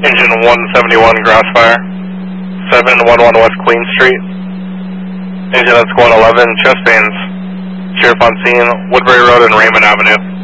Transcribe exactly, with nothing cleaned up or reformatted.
Engine one seventy-one, grouse fire. seven one one West Queen Street. Engine at squad eleven, chest pains. Sheriff on scene, Woodbury Road and Raymond Avenue.